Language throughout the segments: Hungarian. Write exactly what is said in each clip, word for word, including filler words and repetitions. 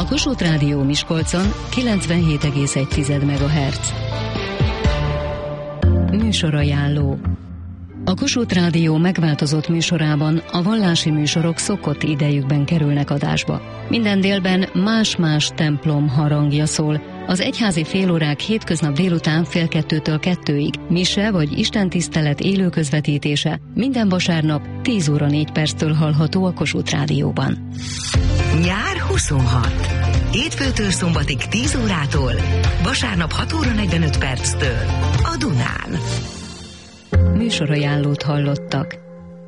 A Kossuth Rádió Miskolcon kilencvenhét egész egy megahertz. Műsorajánló. A Kossuth Rádió megváltozott műsorában a vallási műsorok szokott idejükben kerülnek adásba. Minden délben más-más templom harangja szól. Az egyházi félórák hétköznap délután fél kettőtől kettőig, mise vagy istentisztelet élő közvetítése minden vasárnap tíz óra négy perctől hallható a Kossuth Rádióban. Nyár huszonhat. Hétfőtől szombatig tíz órától, vasárnap hat óra negyvenöt perctől a Dunán. Műsorajánlót hallottak.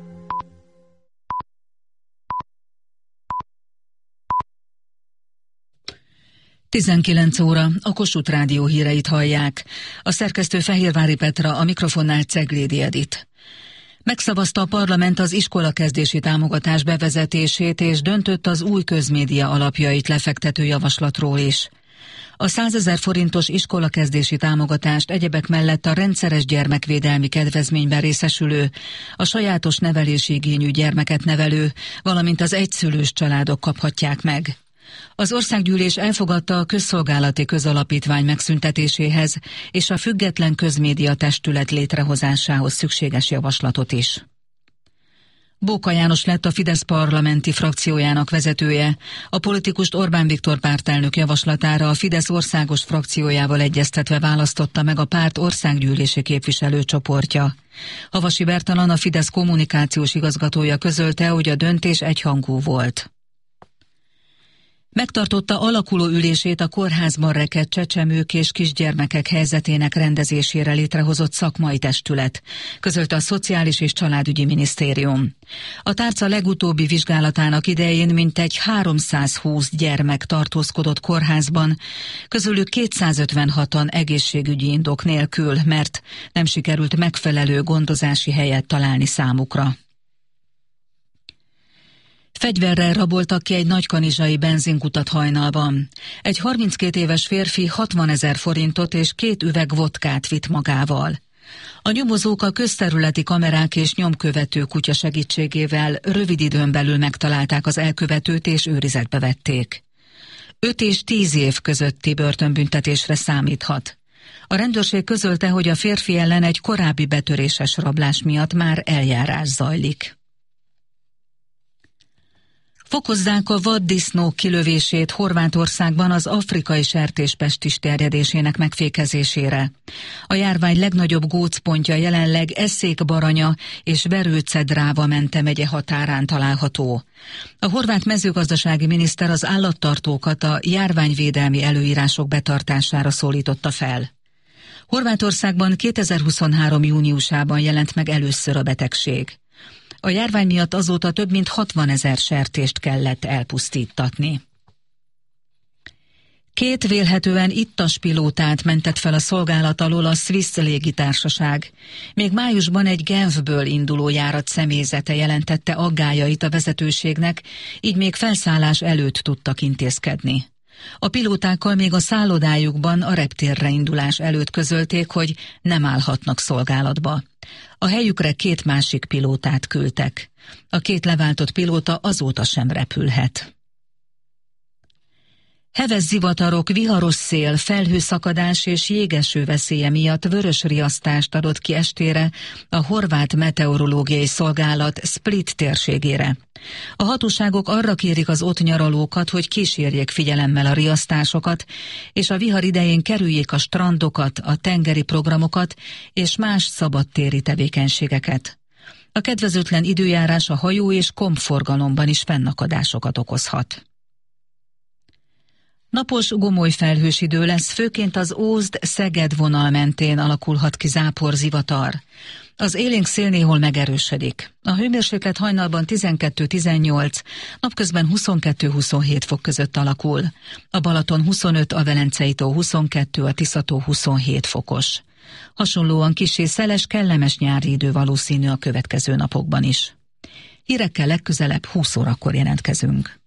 tizenkilenc óra, a Kossuth Rádió híreit hallják. A szerkesztő Fehérvári Petra, a mikrofonnál Ceglédi Edit. Megszavazta a parlament az iskolakezdési támogatás bevezetését, és döntött az új közmédia alapjait lefektető javaslatról is. A százezer forintos iskolakezdési támogatást egyebek mellett a rendszeres gyermekvédelmi kedvezményben részesülő, a sajátos nevelési igényű gyermeket nevelő, valamint az egyszülős családok kaphatják meg. Az országgyűlés elfogadta a közszolgálati közalapítvány megszüntetéséhez és a független közmédia testület létrehozásához szükséges javaslatot is. Bóka János lett a Fidesz parlamenti frakciójának vezetője. A politikust Orbán Viktor pártelnök javaslatára a Fidesz országos frakciójával egyeztetve választotta meg a párt országgyűlési képviselőcsoportja. Havasi Bertalan, a Fidesz kommunikációs igazgatója közölte, hogy a döntés egyhangú volt. Megtartotta alakuló ülését a kórházban rekedt csecsemők és kisgyermekek helyzetének rendezésére létrehozott szakmai testület, közölte a Szociális és Családügyi Minisztérium. A tárca legutóbbi vizsgálatának idején mintegy háromszázhúsz gyermek tartózkodott kórházban, közülük kétszázötvenhatan egészségügyi indok nélkül, mert nem sikerült megfelelő gondozási helyet találni számukra. Fegyverrel raboltak ki egy nagykanizsai benzinkutat hajnalban. Egy harminckét éves férfi hatvanezer forintot és két üveg vodkát vitt magával. A nyomozók a közterületi kamerák és nyomkövető kutya segítségével rövid időn belül megtalálták az elkövetőt és őrizetbe vették. öt és tíz év közötti börtönbüntetésre számíthat. A rendőrség közölte, hogy a férfi ellen egy korábbi betöréses rablás miatt már eljárás zajlik. Fokozzák a vaddisznók kilövését Horvátországban az afrikai sertéspestis terjedésének megfékezésére. A járvány legnagyobb gócpontja jelenleg Eszék-Baranya és Verőce-Dráva Mente megye határán található. A horvát mezőgazdasági miniszter az állattartókat a járványvédelmi előírások betartására szólította fel. Horvátországban kétezer-huszonhárom júniusában jelent meg először a betegség. A járvány miatt azóta több mint hatvanezer sertést kellett elpusztítatni. Két vélhetően ittas pilótát mentett fel a szolgálat alól a Swiss légitársaság. Még májusban egy Genfből induló járat személyzete jelentette aggályait a vezetőségnek, így még felszállás előtt tudtak intézkedni. A pilótákkal még a szállodájukban a reptérre indulás előtt közölték, hogy nem állhatnak szolgálatba. A helyükre két másik pilótát küldtek. A két leváltott pilóta azóta sem repülhet. Heves zivatarok, viharos szél, felhőszakadás és jégeső veszélye miatt vörös riasztást adott ki estére a horvát meteorológiai szolgálat Split térségére. A hatóságok arra kérik az ott nyaralókat, hogy kísérjék figyelemmel a riasztásokat, és a vihar idején kerüljék a strandokat, a tengeri programokat és más szabadtéri tevékenységeket. A kedvezőtlen időjárás a hajó és kompforgalomban is fennakadásokat okozhat. Napos, gomoly felhős idő lesz, főként az Ózd-Szeged vonal mentén alakulhat ki záporzivatar. Az élénk szél néhol megerősödik. A hőmérséklet hajnalban tizenkettő-tizennyolc, napközben huszonkettő-huszonhét fok között alakul. A Balaton huszonöt, a Velencei tó huszonkettő, a Tisza-tó huszonhét fokos. Hasonlóan kissé szeles, kellemes nyári idő valószínű a következő napokban is. Hírekkel legközelebb húsz órakor jelentkezünk.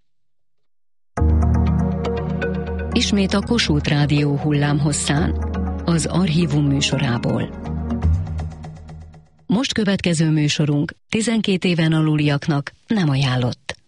Ismét a Kossuth Rádió hullámhosszán, az Archívum műsorából. Most következő műsorunk tizenkét éven aluliaknak nem ajánlott.